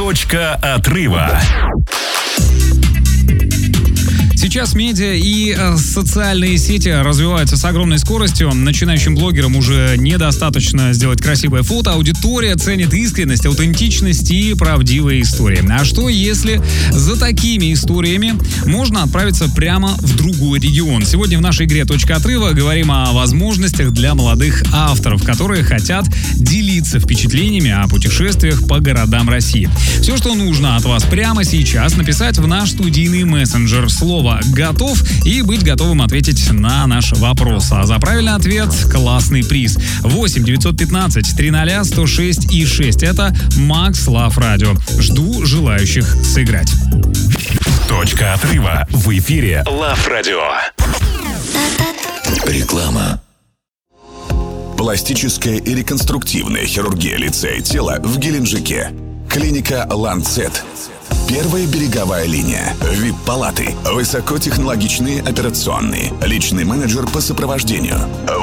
Точка отрыва. Сейчас медиа и социальные сети развиваются с огромной скоростью. Начинающим блогерам уже недостаточно сделать красивое фото. Аудитория ценит искренность, аутентичность и правдивые истории. А что, если за такими историями можно отправиться прямо в другой регион? Сегодня в нашей игре «Точка отрыва» говорим о возможностях для молодых авторов, которые хотят делиться впечатлениями о путешествиях по городам России. Все, что нужно от вас прямо сейчас, написать в наш студийный мессенджер слово «Готов» и быть готовым ответить на наш вопрос. А за правильный ответ — классный приз. 8 915 300 106 и 6. Это Max Love Radio. Жду желающих сыграть. Точка отрыва в эфире Love Radio. Реклама. Пластическая и реконструктивная хирургия лица и тела в Геленджике. Клиника «Ланцет». Первая береговая линия. VIP-палаты. Высокотехнологичные операционные. Личный менеджер по сопровождению.